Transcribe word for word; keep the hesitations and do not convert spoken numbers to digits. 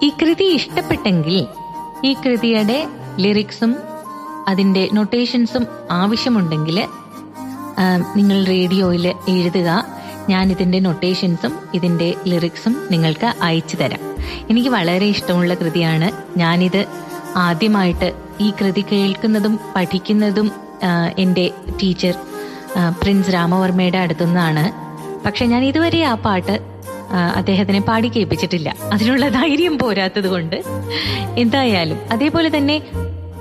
ഈ കൃതി ഇഷ്ടപ്പെട്ടെങ്കിൽ ഈ കൃതിയുടെ ലിറിക്സും അതിന്റെ നൊട്ടേഷൻസും ആവശ്യമുണ്ടെങ്കിൽ നിങ്ങൾ റേഡിയോയിൽ എഴുതുക. ഞാൻ ഇതിന്റെ നൊട്ടേഷൻസും ഇതിന്റെ ലിറിക്സും നിങ്ങൾക്ക് അയച്ചു തരാം. എനിക്ക് വളരെ ഇഷ്ടമുള്ള കൃതിയാണ്. ഞാനിത് ആദ്യമായിട്ട് ഈ കൃതി കേൾക്കുന്നതും പഠിക്കുന്നതും എൻ്റെ ടീച്ചർ പ്രിൻസ് രാമവർമ്മയുടെ അടുത്തുനിന്നാണ്. പക്ഷെ ഞാൻ ഇതുവരെ ആ പാട്ട് അദ്ദേഹത്തിനെ പാടി കേൾപ്പിച്ചിട്ടില്ല, അതിനുള്ള ധൈര്യം പോരാത്തത് കൊണ്ട്. എന്തായാലും അതേപോലെ തന്നെ